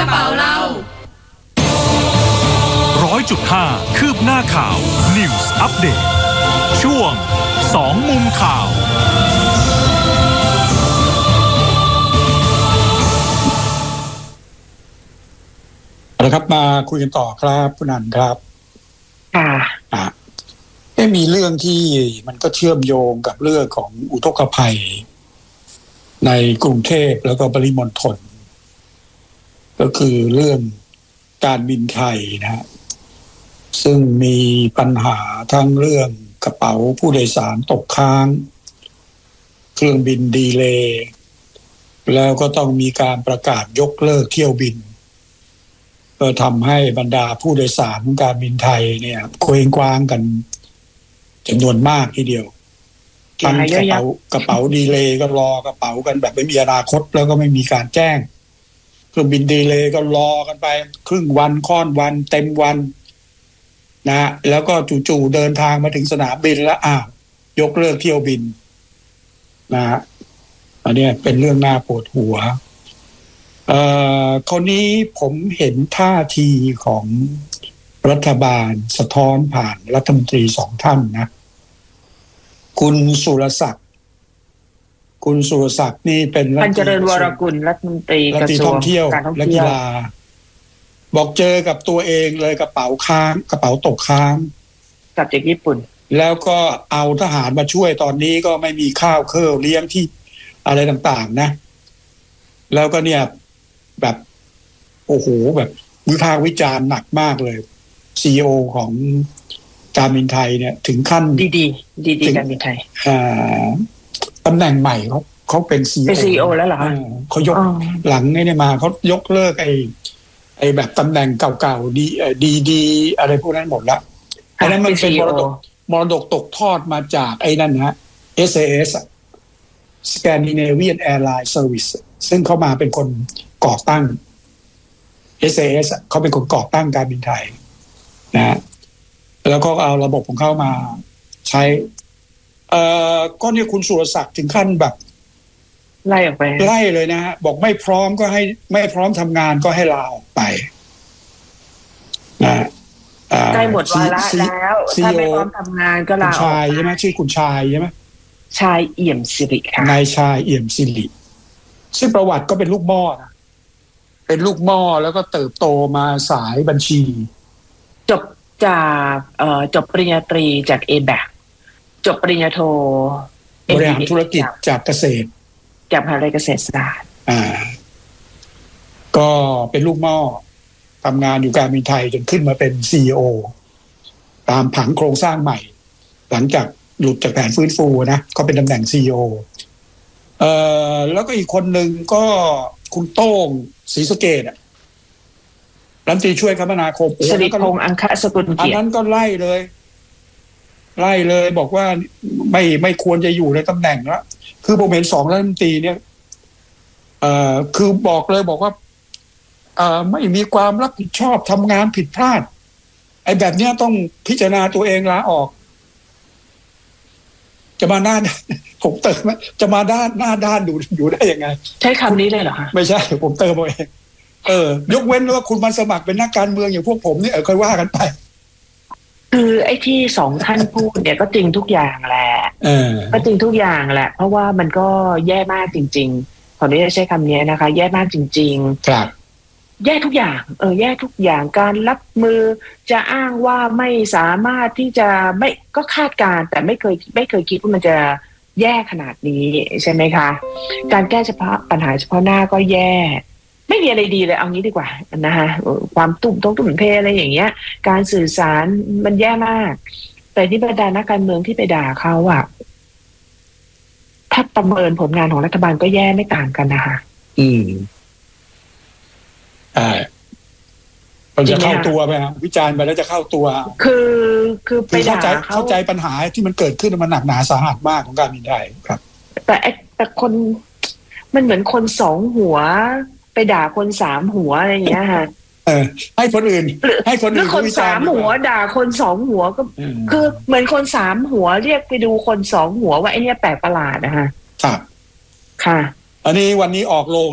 ระเป๋าเรา 100.5 คืบหน้าข่าว News Update ช่วง2มุมข่าวนะครับมาคุยกันต่อครับคุณนันครับมีเรื่องที่มันก็เชื่อมโยงกับเรื่องของอุทกภัยในกรุงเทพแล้วก็ปริมณฑลก็คือเรื่องการบินไทยนะฮะซึ่งมีปัญหาทั้งเรื่องกระเป๋าผู้โดยสารตกค้างเครื่องบินดีเลย์แล้วก็ต้องมีการประกาศยกเลิกเที่ยวบินก็ทำให้บรรดาผู้โดยสารการบินไทยเนี่ยเคว้งคว้างกันจำนวนมากทีเดียวทั้งกระเป๋าดีเลย์ก็รอกระเป๋ากันแบบไม่มีอนาคตแล้วก็ไม่มีการแจ้งเครื่องบินดีเลย์ก็รอกันไปครึ่งวันค่อนวันเต็มวันนะแล้วก็จู่ๆเดินทางมาถึงสนามบินแล้วยกเลิกเที่ยวบินนะอันนี้เป็นเรื่องน่าปวดหัวคราวนี้ผมเห็นท่าทีของรัฐบาลสะท้อนผ่านรัฐมนตรี2ท่านนะคุณสุรศักดิ์นี่เป็นพันเจริญวรกุลรัฐมนตรีกระทรวงท่องเที่ยวและกีฬาบอกเจอกับตัวเองเลยกระเป๋าตกค้างกลับจากญี่ปุ่นแล้วก็เอาทหารมาช่วยตอนนี้ก็ไม่มีข้าวเครื่องเลี้ยงที่อะไรต่างๆนะแล้วก็เนี่ยแบบโอ้โหแบบวิพากษ์วิจารณ์หนักมากเลย CEO ของการบินไทยเนี่ยถึงขั้นดีการบินไทยตำแหน่งใหม่เขาเป็น CEO แล้วเหรอเขายกหลังนี่มาเขายกเลิกไอ้แบบตำแหน่งเก่าๆดีอะไรพวกนั้นหมดละอันนั้นมันเป็นมรดกตกทอดมาจากไอ้นั่นฮะ SAS Scandinavian Airline Service ซึ่งเขามาเป็นคนก่อตั้ง SAS เขาเป็นคนก่อตั้งการบินไทยนะแล้วก็เอาระบบของเขามาใช้ก็เนี่ยคุณสุรศักดิ์ถึงขั้นแบบไล่ออกไปไล่เลยนะฮะบอกไม่พร้อมก็ให้ไม่พร้อมทำงานก็ให้ลาออกไปนะใกล้หมดวาระแล้วถ้าไม่พร้อมทำงานก็ลาออกชายใช่ไหมชื่อคุณชายใช่ไหมชายเอี่ยมสิริค่ะนายชายเอี่ยมสิริซึ่งประวัติก็เป็นลูกหม้อนะเป็นลูกหม้อแล้วก็เติบโตมาสายบัญชีจบปริญญาตรีจาก ABAC จบปริญญาโทบริหารธุรกิจจากเกษตรจากมหาวิทยาลัยเกษตรศาสตร์ก็เป็นลูกหม้อทำงานอยู่การบินไทยจนขึ้นมาเป็น CEO ตามผังโครงสร้างใหม่หลังจากหลุดจากแผนฟื้นฟูนะก็เป็นตำแหน่ง CEO แล้วก็อีกคนหนึ่งก็คุณโต้งศรีสะเกษรัฐมนตรีช่วยคมนาคมสิริพงษ์อังคสกุลเกียรติอันนั้นก็ไล่เลยบอกว่าไม่ควรจะอยู่ในตำแหน่งแล้วคือผมเห็น2รัฐมนตรีเนี่ยคือบอกว่าไม่มีความรับผิดชอบทำงานผิดพลาดไอ้แบบเนี้ยต้องพิจารณาตัวเองลาออกจะมาหน้าผมเติมจะมาหน้าด้านอยู่ได้ยังไงใช้คำนี้เลยเหรอคะไม่ใช่ผมเติมเอาเองยกเว้นว่าคุณมาสมัครเป็นนักการเมืองอย่างพวกผมนี่ค่อยว่ากันไปคือไอ้ที่2ท่านพูดเนี่ยก็จริงทุกอย่างแหละก็จริงทุกอย่างแหละเพราะว่ามันก็แย่มากจริงๆขออนุญาตใช้คำนี้นะคะแย่มากจริงๆครับแย่ทุกอย่างแย่ทุกอย่างการรับมือจะอ้างว่าไม่สามารถที่จะไม่ก็คาดการแต่ไม่เคยคิดว่ามันจะแย่ขนาดนี้ใช่ไหมคะการแก้เฉพาะปัญหาเฉพาะหน้าก็แย่ไม่มีอะไรดีเลยเอางี้ดีกว่านะคะความตุ่มเพอะไรอย่างเงี้ยการสื่อสารมันแย่มากแต่ที่บรรดานักการเมืองที่ไปด่าเขาอะถ้าประเมินผลงานของรัฐบาลก็แย่ไม่ต่างกันนะคะมันจะเข้าตัวไหมครับวิจารณ์ไปแล้วจะเข้าตัวคือไปด่าเข้าใจปัญหาที่มันเกิดขึ้นมันหนักหนาสาหัสมากของการบินไทยครับแต่คนมันเหมือนคน2หัวไปด่าคน3หัวอะไรอย่างเงี้ยค่ะให้คนอื่นคน3หัวด่าคน2หัวก็คือเหมือนคน3หัวเรียกไปดูคน2หัวว่าไอ้นี่แปลกประหลาดนะคะครับค่ะอันนี้วันนี้ออกโรง